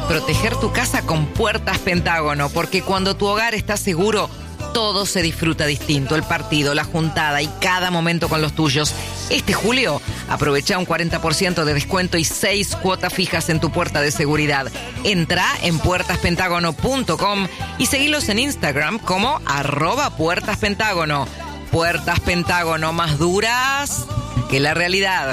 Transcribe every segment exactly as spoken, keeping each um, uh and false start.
proteger tu casa con Puertas Pentágono, porque cuando tu hogar está seguro, todo se disfruta distinto, el partido, la juntada y cada momento con los tuyos. Este julio, aprovecha un cuarenta por ciento de descuento y seis cuotas fijas en tu puerta de seguridad. Entra en puertas pentágono punto com y seguilos en Instagram como arroba Puertas Pentágono. Puertas Pentágono, más duras que la realidad.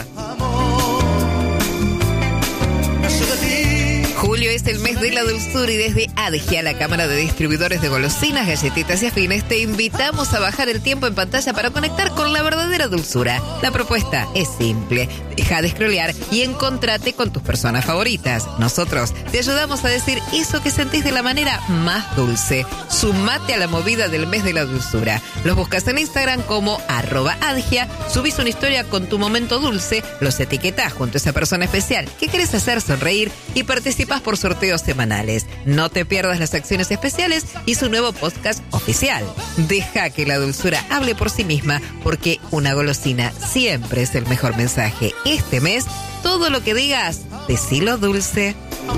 Julio es el mes de la dulzura y desde Adgia, la Cámara de Distribuidores de Golosinas, Galletitas y Afines, te invitamos a bajar el tiempo en pantalla para conectar con la verdadera dulzura. La propuesta es simple. Deja de scrollear y encontrate con tus personas favoritas. Nosotros te ayudamos a decir eso que sentís de la manera más dulce. Sumate a la movida del mes de la dulzura. Los buscas en Instagram como arroba Adgia, subís una historia con tu momento dulce, los etiquetás junto a esa persona especial que querés hacer sonreír y participás por sorteos semanales. No te pierdas las acciones especiales y su nuevo podcast oficial. Deja que la dulzura hable por sí misma, porque una golosina siempre es el mejor mensaje. Este mes, todo lo que digas, decilo dulce.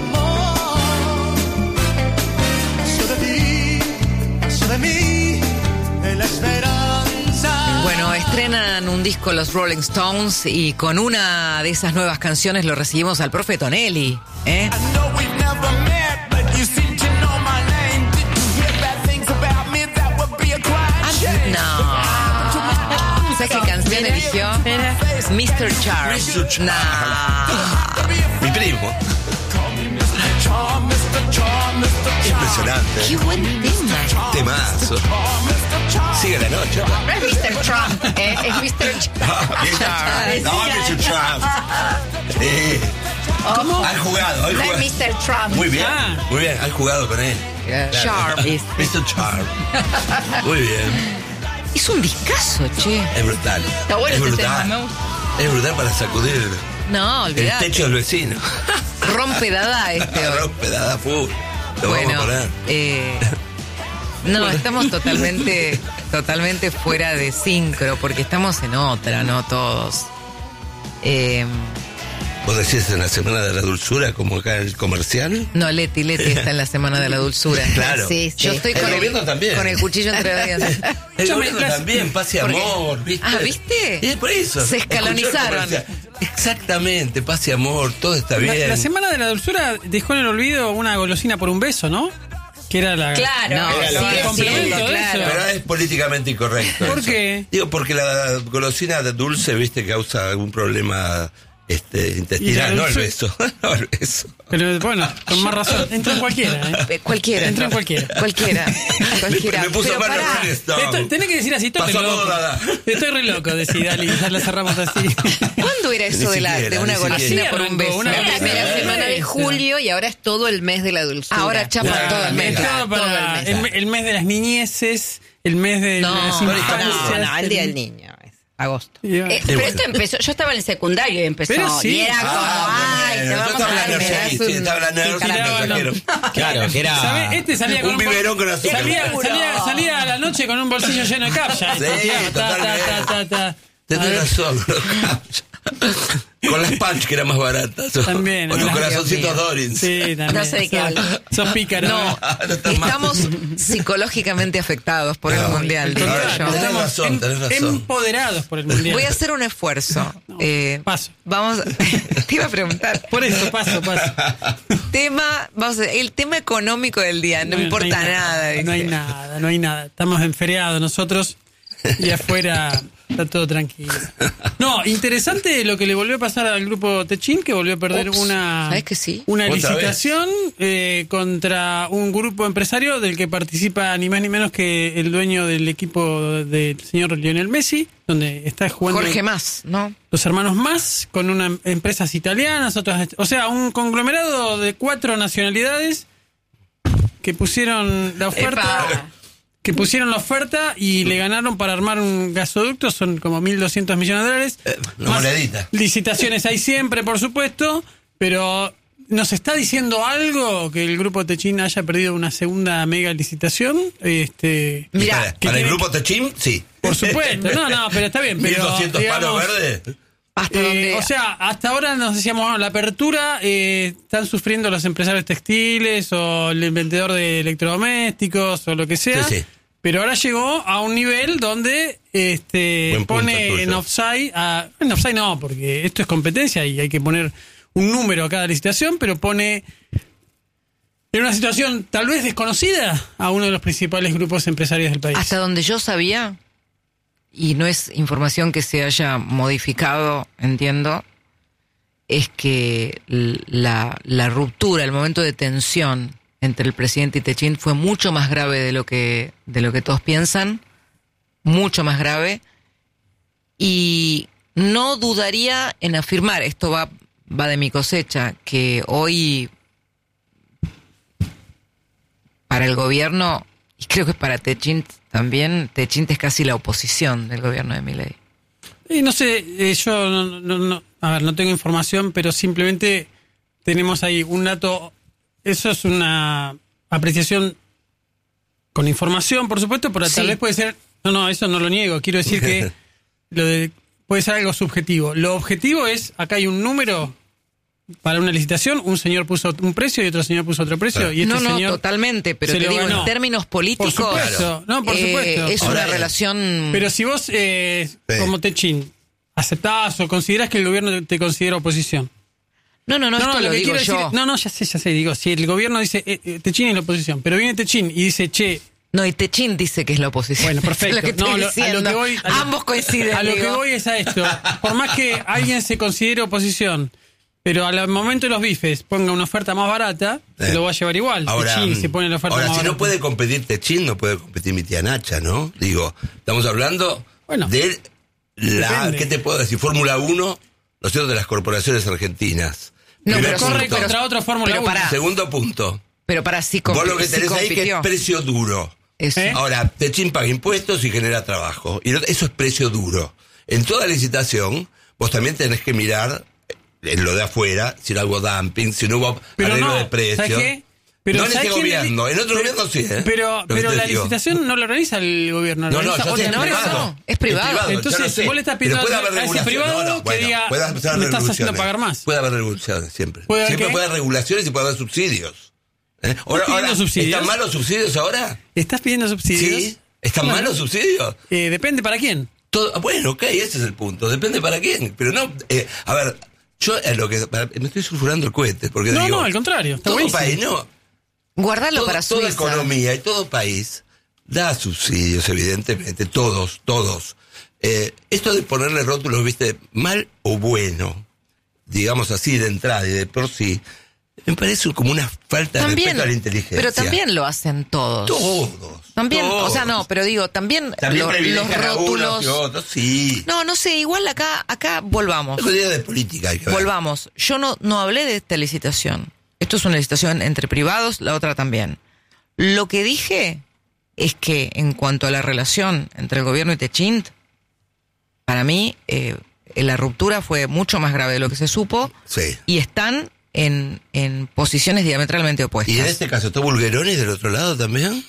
Bueno, estrenan un disco los Rolling Stones y con una de esas nuevas canciones lo recibimos al profe Tonelli, ¿eh? No. ¿Sabes qué canción eligió? mister Charm. mister Charm. No. Mi primo. Impresionante. Qué buen tema. Temazo. Sigue la noche. No es mister Trump, eh, es mister Charm. No, mister Trump. Eh. ¿Cómo? Han jugado, han No jugado. es mister Trump. Muy bien, muy bien, han jugado con él. Charm. mister Charm. Muy bien. Es un discazo, che. Es brutal. Está bueno es este brutal. tema, me gusta. Es brutal para sacudir No, el olvidate. techo del vecino. Rompe dada este hoy. Rompe dada full. Lo Bueno, vamos a poner. eh, no, estamos totalmente, totalmente fuera de sincro, porque estamos en otra, ¿no? Todos. Eh, ¿Vos decís en la Semana de la Dulzura, como acá en el comercial? no, Leti, Leti está en la Semana de la Dulzura. Claro. Sí, sí. Yo estoy El con gobierno también. con el cuchillo entre los dientes. El Yo gobierno me- también, paz y porque- amor, ¿viste? Ah, ¿viste? Y es por eso. Se escalonizaron. Escuchó el comercial. Exactamente, paz y amor, todo está La, bien. la Semana de la Dulzura dejó en el olvido una golosina por un beso, ¿no? Que era la... Claro, No, Era el lo que sigue complemento siendo, de claro. eso. Pero es políticamente incorrecto. ¿Por eso. qué? Digo, porque la golosina dulce, viste, causa algún problema este, intestinal. Y la No el dulce- beso. No el beso. Pero bueno, con más razón. Entra en cualquiera, ¿eh? Eh, Cualquiera. Entra en cualquiera. Cualquiera. Cualquiera. Me, me puso Pero mal pará. el estómago. Esto- tenés que decir así, estoy re Pasó loco. todo, nada. Estoy re loco, decir, dale, ya la cerramos así. ¿Cuándo era eso Ni de, la, siquiera, de una ni golosina siquiera. por un Así beso? arrancó, una Era la golosina. primera Sí. semana de julio y ahora es todo el mes de la dulzura. Ahora chapa Claro, todo el mes. Es claro. todo para todo el mes. el, el mes de las niñeces, el mes de No, las no, infancias. No, no, el día del niño. es agosto. Y- Eh, Y pero bueno. esto empezó, yo estaba en el secundario y empezó. Pero sí. Y era como, Ah, ay, bueno, te yo vamos estaba a dar, hablando me das así, un- sí, estaba hablando sí, así, caramelo. mensajero. Claro, que era. ¿Sabés? Este salía con Un biberón con azúcar. salía, Seguro. salía, salía a la noche con un bolsillo lleno de capsa. Sí, Ta, ta, totalmente. ta, ta, ta. A Tenés ver, razón. Con las punch que eran más baratas. O, También, o los Dios corazoncitos mío. Dorins. Sí, también. No sé de qué Sos- hablo. Sos pícaro. No, No estás mal. estamos psicológicamente afectados por el No, mundial, Al digo Ahora, contrario, yo. tenés estamos razón, em- tenés razón. empoderados por el mundial. Voy a hacer un esfuerzo. Eh, Paso. Vamos, te iba a preguntar. Por eso, paso, paso. Tema, vamos a, el tema económico del día, no, importa hay nada. No hay dice. nada, no hay nada. Estamos en feriado nosotros y afuera está todo tranquilo. No, interesante lo que le volvió a pasar al grupo Techín, que volvió a perder Ups, una, ¿sabés que sí? una ¿Otra licitación eh, contra un grupo empresario del que participa ni más ni menos que el dueño del equipo del señor Lionel Messi, donde está jugando Jorge Más, ¿no? los hermanos Más, con unas empresas italianas, otras, o sea, un conglomerado de cuatro nacionalidades que pusieron la oferta, Epa. que pusieron la oferta y le ganaron para armar un gasoducto, son como mil doscientos millones de dólares. Una Más monedita. licitaciones hay siempre, por supuesto, pero ¿nos está diciendo algo que el grupo Techín haya perdido una segunda mega licitación? Este, Y Mirá, para, que para el tiene- grupo Techín, sí. por supuesto, no, no, pero está bien. mil Pero, doscientos palos digamos, verdes. Hasta Eh, donde... o sea, hasta ahora nos decíamos, bueno, la apertura eh, están sufriendo los empresarios textiles o el vendedor de electrodomésticos o lo que sea. Sí, sí. Pero ahora llegó a un nivel donde este Buen punto pone tuyo. en offside, a, en offside no, porque esto es competencia y hay que poner un número a cada licitación, pero pone en una situación tal vez desconocida a uno de los principales grupos empresarios del país. Hasta donde yo sabía, y no es información que se haya modificado, entiendo, es que la, la ruptura, el momento de tensión entre el presidente y Techint fue mucho más grave de lo que, de lo que todos piensan, mucho más grave, y no dudaría en afirmar, esto va, va de mi cosecha, que hoy para el gobierno, y creo que para Techint también, Techint es casi la oposición del gobierno de Milei. Y no sé, eh, yo no, no, no, a ver, no tengo información, pero simplemente tenemos ahí un dato. Eso es una apreciación con información, por supuesto, pero Sí. tal vez puede ser. No, no, eso no lo niego. Quiero decir que lo de, puede ser algo subjetivo. Lo objetivo es: acá hay un número para una licitación, un señor puso un precio y otro señor puso otro precio. Claro. Y este no, no, señor totalmente, pero se te lo digo, ganó. en términos políticos, Por supuesto, no, por eh, supuesto. es Ahora, una eh, relación... Pero si vos, eh, Sí. como Techint, aceptás o considerás que el gobierno te, te considera oposición. No, no, no, esto lo, que digo quiero yo. decir- no, no, ya sé, ya sé. Digo, si el gobierno dice, eh, eh, Techint es la oposición, pero viene Techint y dice, che, No, y Techint dice que es la oposición. bueno, perfecto. Es lo que estoy No, lo- a diciendo. lo que voy, a lo- Ambos coinciden. A lo digo. que voy es a esto. Por más que alguien se considere oposición, pero al momento de los bifes ponga una oferta más barata, se Eh. lo va a llevar igual. Ahora, Techint se pone la oferta ahora más si no barata. puede competir Techint, no puede competir mi tía Nacha, ¿no? Digo, estamos hablando Bueno, de la, depende. ¿qué te puedo decir? Fórmula uno, ¿no es cierto?, de las corporaciones argentinas. No, Primer pero corre punto. contra otra Fórmula Pero uno. pará. Segundo punto. Pero para sí, Vos compi- lo que sí tenés ahí que es compitió. precio duro. Eso. ¿Eh? Ahora, Techint paga impuestos y genera trabajo. Y no- eso es precio duro. En toda licitación, vos también tenés que mirar en lo de afuera, si no hubo dumping, si no hubo Pero arreglo no, de precios. ¿sabes qué? Pero no en ¿sabes este quién gobierno, le- en otro pero- gobierno sí, ¿eh? Pero, Lo que pero te la digo. licitación no la organiza el gobierno. No, la no, organiza ya otra sé, es no, empresa. privado. no, es privado. Entonces, yo lo sé. vos le estás Pero pidiendo puede a haber ese regulaciones. privado No, no, que bueno, diga, puede empezar a me haber estás haciendo regulaciones. pagar más. Puede haber regulaciones siempre. ¿Puede haber siempre qué? puede haber regulaciones y puede haber subsidios. ¿Eh? Ahora, pidiendo ahora, subsidios? ¿están malos subsidios ahora? ¿Estás pidiendo subsidios? Sí. ¿Están Bueno, malos subsidios? eh, depende para quién. Todo, bueno, ok, ese es el punto. Depende para quién. Pero no, eh, a ver, yo es lo que para- me estoy sulfurando el cohete porque No, digo, no, al contrario. Está todo buenísimo. país, no, Guardalo todo- para toda Suiza. economía y todo país da subsidios, evidentemente, todos, todos. Eh, esto de ponerle rótulos, viste, mal o bueno, digamos así de entrada y de por sí, me parece como una falta de También, respeto a la inteligencia. pero también lo hacen todos. todos. También, todos. o sea, no, pero digo, también, También lo- los privilegian a unos rótulos... y otros, sí. No, no sé, igual acá, acá volvamos. Es cuestión de política, hay que ver. Volvamos. Yo no, no hablé de esta licitación. Esto es una licitación entre privados, la otra también. Lo que dije es que en cuanto a la relación entre el gobierno y Techint, para mí eh, la ruptura fue mucho más grave de lo que se supo Sí. y están en, en posiciones diametralmente opuestas. ¿Y en este caso está Bulgeroni del otro lado también?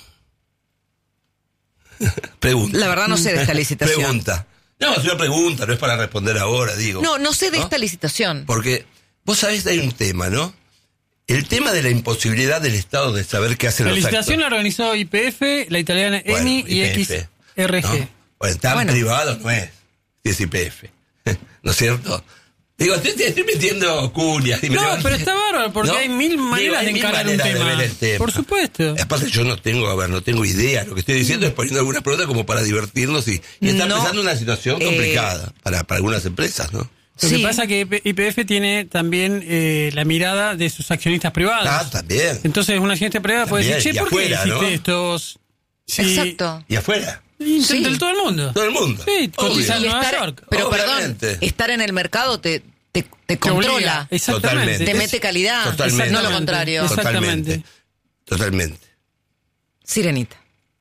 Pregunta. La verdad no sé de esta licitación. Pregunta. No, es una pregunta, no es para responder ahora, digo. No, no sé de ¿No? esta licitación. Porque vos sabés, hay un tema, ¿no? El tema de la imposibilidad del Estado de saber qué hacen La los licitación la actos. organizó Y P F, la italiana Bueno, ENI y Y P X F, R G. ¿no? Bueno, tan Bueno. privado no es, si es Y P F. ¿No es cierto? Digo, estoy, estoy metiendo cuñas. y me No, levanto- pero está bárbaro, porque ¿No? hay mil Digo, maneras hay de mil encarar un maneras de tema. ver el tema. Por supuesto. Aparte yo no tengo, a ver, no tengo idea. Lo que estoy diciendo es poniendo algunas preguntas como para divertirnos y, y estar No, pensando en una situación eh, complicada para, para algunas empresas, ¿no? Lo Sí. que pasa es que Y P F tiene también eh, la mirada de sus accionistas privados. Ah, también. Entonces, una accionista privada puede También, decir, che, y ¿por qué afuera, hiciste ¿no? estos? Sí, Exacto. Y afuera, y Sí. del todo el mundo. todo el mundo. Sí, cotiza en Y Nueva estar- York. pero Obviamente. perdón, estar en el mercado te, te, te Te controla. obliga. Exactamente. Totalmente. Te mete calidad. Totalmente. No lo contrario. Exactamente. Totalmente. Sirenita.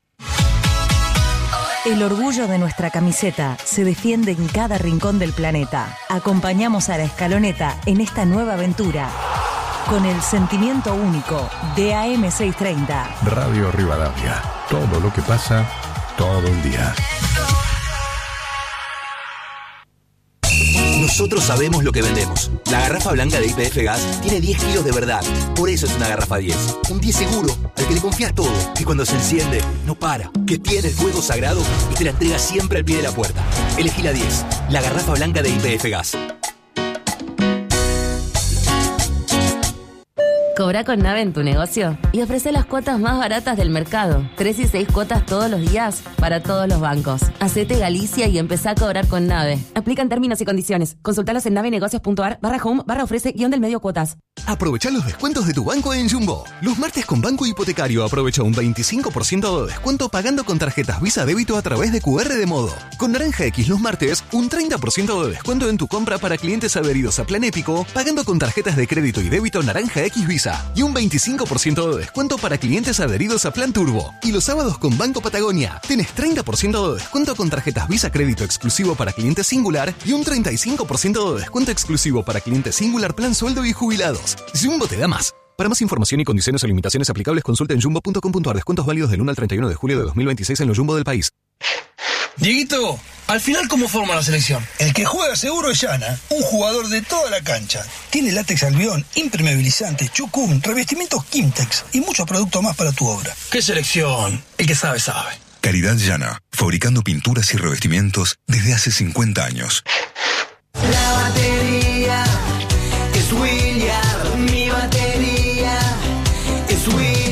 El orgullo de nuestra camiseta se defiende en cada rincón del planeta. Acompañamos a la Escaloneta en esta nueva aventura con el sentimiento único de A M seiscientos treinta. Radio Rivadavia. Todo lo que pasa, todo el día. Nos nosotros sabemos lo que vendemos. La garrafa blanca de Y P F Gas tiene diez kilos de verdad. Por eso es una garrafa diez. Un diez seguro, al que le confías todo. Que cuando se enciende, no para. Que tiene el fuego sagrado y te la entrega siempre al pie de la puerta. Elegí la diez. La garrafa blanca de Y P F Gas. Cobra con Nave en tu negocio y ofrece las cuotas más baratas del mercado. Tres y seis cuotas todos los días para todos los bancos. Hacete Galicia y empezá a cobrar con Nave. Aplican términos y condiciones. Consultalos en navenegocios.ar barra home barra ofrece guión del medio cuotas. Aprovecha los descuentos de tu banco en Jumbo. Los martes con Banco Hipotecario aprovecha un veinticinco por ciento de descuento pagando con tarjetas Visa Débito a través de Q R de Modo. Con Naranja X los martes, un treinta por ciento de descuento en tu compra para clientes adheridos a Plan Épico pagando con tarjetas de crédito y débito Naranja X Visa. Y un veinticinco por ciento de descuento para clientes adheridos a Plan Turbo. Y los sábados con Banco Patagonia, tenés treinta por ciento de descuento con tarjetas Visa Crédito exclusivo para clientes Singular y un treinta y cinco por ciento de descuento exclusivo para clientes Singular Plan Sueldo y Jubilados. Jumbo te da más. Para más información y condiciones o limitaciones aplicables, consulta en jumbo punto com punto a r. Descuentos válidos del uno al treinta y uno de julio de dos mil veintiséis en los Jumbo del país. Dieguito, al final, ¿cómo forma la selección? El que juega seguro es Yana, un jugador de toda la cancha. Tiene látex albión, impermeabilizante, chucum, revestimientos Kimtex y muchos productos más para tu obra. ¿Qué selección? El que sabe, sabe. Calidad Yana, fabricando pinturas y revestimientos desde hace cincuenta años. La batería es William, mi batería es William.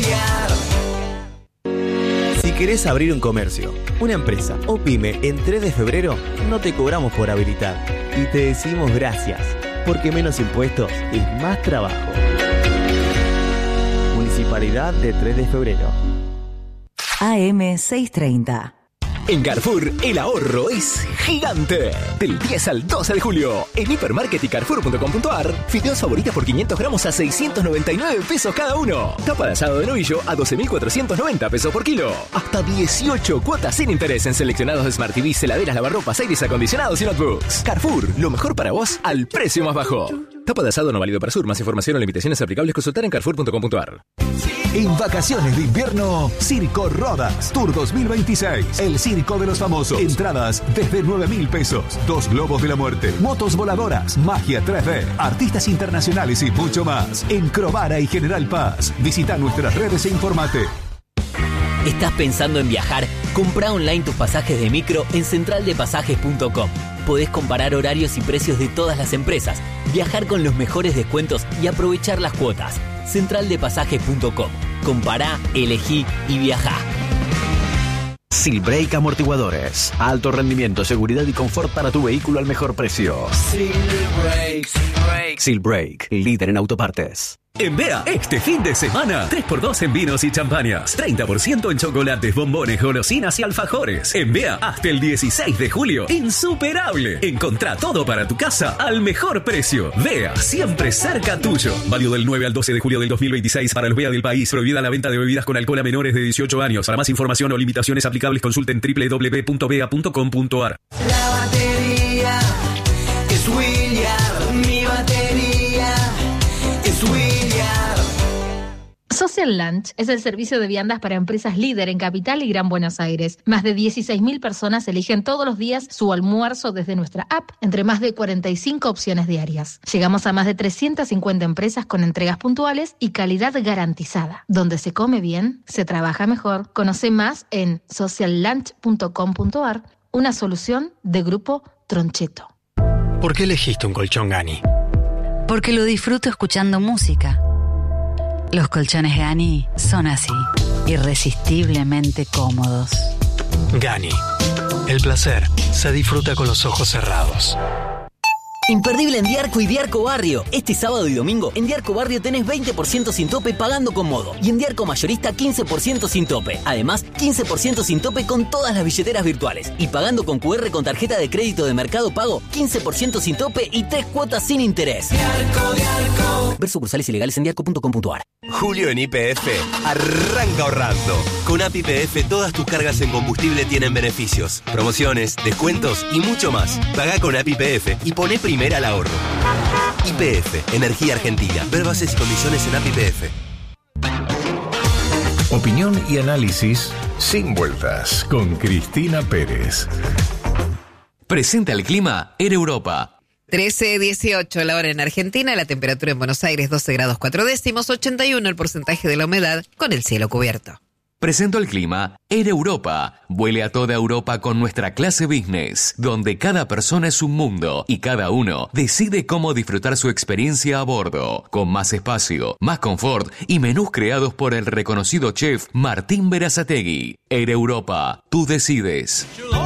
Si querés abrir un comercio, una empresa o pyme en tres de febrero, no te cobramos por habilitar y te decimos gracias, porque menos impuestos es más trabajo. Municipalidad de tres de febrero. A M seiscientos treinta. En Carrefour, el ahorro es gigante. Del diez al doce de julio, en Hipermarket y Carrefour punto com punto a r, fideos favoritas por quinientos gramos a seiscientos noventa y nueve pesos cada uno. Tapa de asado de novillo a doce mil cuatrocientos noventa pesos por kilo. Hasta dieciocho cuotas sin interés en seleccionados Smart T V, heladeras, lavarropas, aires acondicionados y notebooks. Carrefour, lo mejor para vos al precio más bajo. Tapa de asado no válido para Sur. Más información o limitaciones aplicables consultar en Carrefour punto com punto a r. En vacaciones de invierno, Circo Rodas Tour dos mil veintiséis. El circo de los famosos. Entradas desde nueve mil pesos. Dos globos de la muerte. Motos voladoras. Magia tres D. Artistas internacionales y mucho más. En Crovara y General Paz. Visita nuestras redes e informate. ¿Estás pensando en viajar? Comprá online tus pasajes de micro en central de pasajes punto com. Podés comparar horarios y precios de todas las empresas, viajar con los mejores descuentos y aprovechar las cuotas. central de pasajes punto com. Compará, elegí y viajá. Silbrake Amortiguadores. Alto rendimiento, seguridad y confort para tu vehículo al mejor precio. Silbrake, Silbrake. Silbrake, líder en autopartes. En Bea, este fin de semana, tres por dos en vinos y champañas, treinta por ciento en chocolates, bombones, golosinas y alfajores. En Bea, hasta el dieciséis de julio, insuperable. Encontrá todo para tu casa al mejor precio. Bea, siempre cerca tuyo. Válido del nueve al doce de julio del dos mil veintiséis para los Bea del país. Prohibida la venta de bebidas con alcohol a menores de dieciocho años. Para más información o limitaciones aplicables, consulten doble u doble u doble u punto bea punto com punto a r. La batería es William, mi batería es William. Social Lunch es el servicio de viandas para empresas líder en Capital y Gran Buenos Aires. Más de dieciséis mil personas eligen todos los días su almuerzo desde nuestra app, entre más de cuarenta y cinco opciones diarias. Llegamos a más de trescientas cincuenta empresas con entregas puntuales y calidad garantizada. Donde se come bien, se trabaja mejor. Conoce más en social lunch punto com punto a r, una solución de Grupo Troncheto. ¿Por qué elegiste un colchón Gani? Porque lo disfruto escuchando música. Los colchones Gani son así, irresistiblemente cómodos. Gani, el placer se disfruta con los ojos cerrados. Imperdible en Diarco y Diarco Barrio. Este sábado y domingo en Diarco Barrio tenés veinte por ciento sin tope pagando con Modo. Y en Diarco Mayorista quince por ciento sin tope. Además, quince por ciento sin tope con todas las billeteras virtuales. Y pagando con Q R con tarjeta de crédito de Mercado Pago, quince por ciento sin tope y tres cuotas sin interés. Diarco, Diarco. Ver sucursales ilegales en diarco punto com punto a r. Julio en Y P F arranca ahorrando. Con A P I P F todas tus cargas en combustible tienen beneficios, promociones, descuentos y mucho más. Pagá con A P I P F y poné primera al ahorro. Y P F, Energía Argentina. Ver bases y condiciones en A P I P F. Opinión y análisis sin vueltas con Cristina Pérez. Presenta el clima en Europa. trece dieciocho la hora en Argentina, la temperatura en Buenos Aires doce grados cuatro décimos, ochenta y uno el porcentaje de la humedad con el cielo cubierto. Presento el clima Air Europa. Vuele a toda Europa con nuestra clase business, donde cada persona es un mundo y cada uno decide cómo disfrutar su experiencia a bordo, con más espacio, más confort y menús creados por el reconocido chef Martín Berazategui. Air Europa, tú decides.